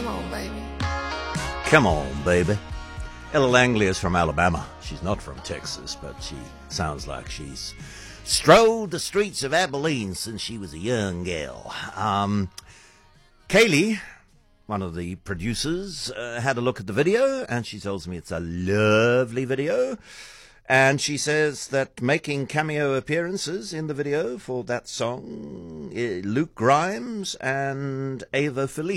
Come on, baby. Come on, baby. Ella Langley is from Alabama. She's not from Texas, but she sounds like she's strolled the streets of Abilene since she was a young gal. Kaylee, one of the producers, had a look at the video, and she tells me it's a lovely video. And she says that making cameo appearances in the video for that song, Luke Grimes and Ava Felice.